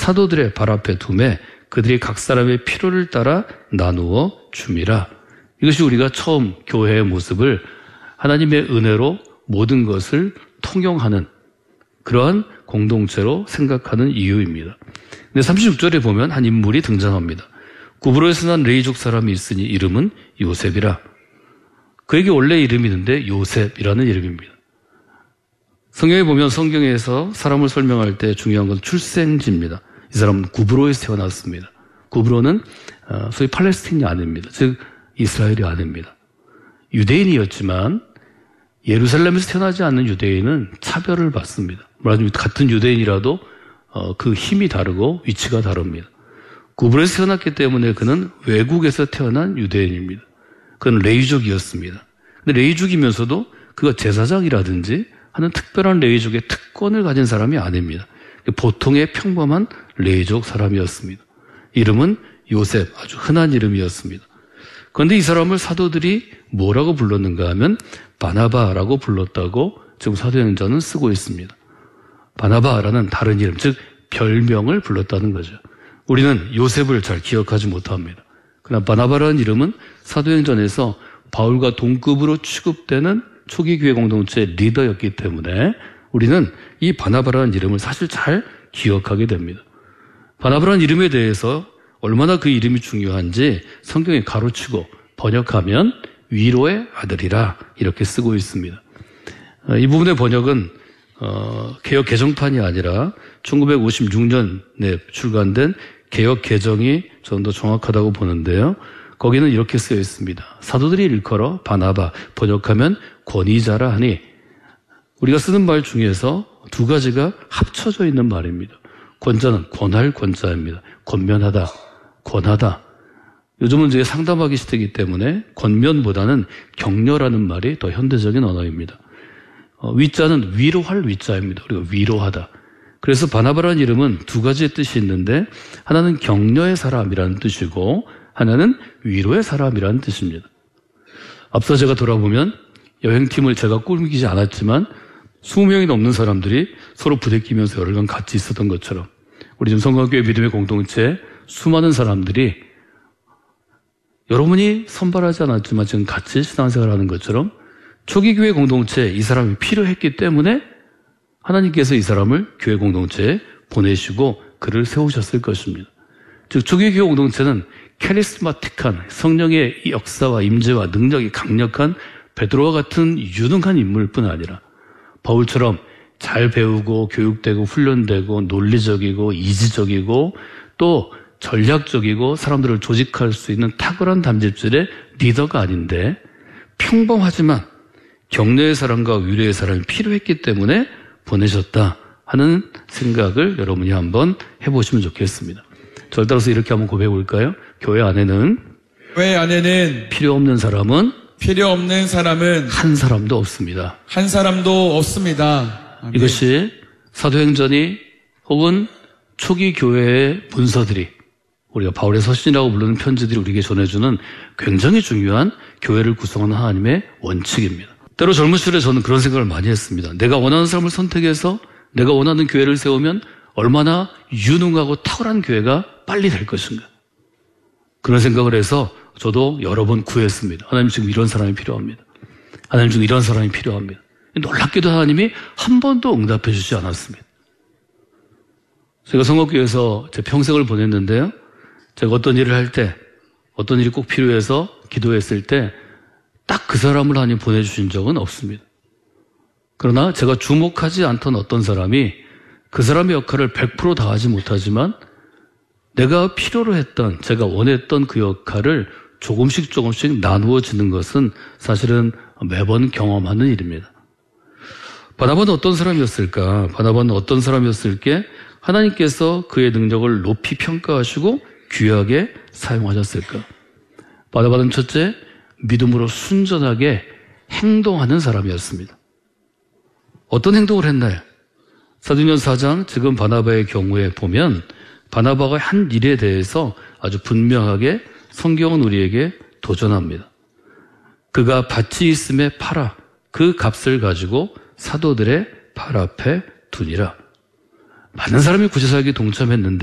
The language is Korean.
사도들의 발 앞에 두매 그들이 각 사람의 필요를 따라 나누어 줌이라. 이것이 우리가 처음 교회의 모습을 하나님의 은혜로 모든 것을 통용하는 그러한 공동체로 생각하는 이유입니다. 근데 36절에 보면 한 인물이 등장합니다. 구브로에서 난 레이족 사람이 있으니 이름은 요셉이라. 그에게 원래 이름이 있는데 요셉이라는 이름입니다. 성경에 보면 성경에서 사람을 설명할 때 중요한 건 출생지입니다. 이 사람은 구브로에서 태어났습니다. 구브로는 소위 팔레스틴이 아닙니다. 즉 이스라엘이 아닙니다. 유대인이었지만 예루살렘에서 태어나지 않는 유대인은 차별을 받습니다. 말하자면 같은 유대인이라도 그 힘이 다르고 위치가 다릅니다. 구브로에서 태어났기 때문에 그는 외국에서 태어난 유대인입니다. 그는 레위족이었습니다. 근데 레위족이면서도 그가 제사장이라든지 하는 특별한 레위족의 특권을 가진 사람이 아닙니다. 보통의 평범한 레위족 사람이었습니다. 이름은 요셉, 아주 흔한 이름이었습니다. 그런데 이 사람을 사도들이 뭐라고 불렀는가 하면 바나바라고 불렀다고 지금 사도행전은 쓰고 있습니다. 바나바라는 다른 이름, 즉 별명을 불렀다는 거죠. 우리는 요셉을 잘 기억하지 못합니다. 그러나 바나바라는 이름은 사도행전에서 바울과 동급으로 취급되는 초기 교회 공동체 리더였기 때문에 우리는 이 바나바라는 이름을 사실 잘 기억하게 됩니다. 바나바라는 이름에 대해서 얼마나 그 이름이 중요한지 성경에 가로치고 번역하면 위로의 아들이라 이렇게 쓰고 있습니다. 이 부분의 번역은 개역 개정판이 아니라 1956년에 출간된 개역 개정이 좀 더 정확하다고 보는데요. 거기는 이렇게 쓰여 있습니다. 사도들이 일컬어 바나바, 번역하면 권위자라 하니, 우리가 쓰는 말 중에서 두 가지가 합쳐져 있는 말입니다. 권자는 권할 권자입니다. 권면하다, 권하다. 요즘은 이제 상담하기 시대이기 때문에 권면보다는 격려라는 말이 더 현대적인 언어입니다. 위자는 위로할 위자입니다. 우리가 위로하다. 그래서 바나바라는 이름은 두 가지의 뜻이 있는데 하나는 격려의 사람이라는 뜻이고 하나는 위로의 사람이라는 뜻입니다. 앞서 제가 돌아보면 여행팀을 제가 꾸미지 않았지만 20명이 넘는 사람들이 서로 부대끼면서 여러간 같이 있었던 것처럼 우리 지금 성광교회 믿음의 공동체에 수많은 사람들이 여러분이 선발하지 않았지만 지금 같이 신앙생활하는 것처럼 초기 교회 공동체에 이 사람이 필요했기 때문에 하나님께서 이 사람을 교회 공동체에 보내시고 그를 세우셨을 것입니다. 즉 초기 교회 공동체는 카리스마틱한 성령의 역사와 임재와 능력이 강력한 베드로와 같은 유능한 인물뿐 아니라 바울처럼 잘 배우고 교육되고 훈련되고 논리적이고 이지적이고 또 전략적이고 사람들을 조직할 수 있는 탁월한 담즙질의 리더가 아닌데 평범하지만 격려의 사람과 위로의 사람이 필요했기 때문에 보내셨다 하는 생각을 여러분이 한번 해보시면 좋겠습니다. 저를 따라서 이렇게 한번 고백해 볼까요? 교회 안에는 필요 없는 사람은 한 사람도 없습니다. 한 사람도 없습니다. 아멘. 이것이 사도행전이 혹은 초기 교회의 문서들이 우리가 바울의 서신이라고 부르는 편지들이 우리에게 전해주는 굉장히 중요한 교회를 구성하는 하나님의 원칙입니다. 때로 젊은 시절에 저는 그런 생각을 많이 했습니다. 내가 원하는 사람을 선택해서 내가 원하는 교회를 세우면 얼마나 유능하고 탁월한 교회가 빨리 될 것인가. 그런 생각을 해서 저도 여러 번 구했습니다. 하나님 지금 이런 사람이 필요합니다. 하나님 지금 이런 사람이 필요합니다. 놀랍게도 하나님이 한 번도 응답해 주지 않았습니다. 제가 성곡교회에서 제 평생을 보냈는데요. 제가 어떤 일을 할 때, 어떤 일이 꼭 필요해서 기도했을 때 딱 그 사람을 하나님 보내주신 적은 없습니다. 그러나 제가 주목하지 않던 어떤 사람이 그 사람의 역할을 100% 다 하지 못하지만 내가 필요로 했던, 제가 원했던 그 역할을 조금씩 나누어지는 것은 사실은 매번 경험하는 일입니다. 바나바는 어떤 사람이었을까? 바나바는 어떤 사람이었을게? 하나님께서 그의 능력을 높이 평가하시고 귀하게 사용하셨을까? 바나바는 첫째, 믿음으로 순전하게 행동하는 사람이었습니다. 어떤 행동을 했나요? 사도행전 4장 지금 바나바의 경우에 보면 바나바가 한 일에 대해서 아주 분명하게 성경은 우리에게 도전합니다. 그가 밭이 있음에 팔아 그 값을 가지고 사도들의 발 앞에 두니라. 많은 사람이 구제사역에 동참했는데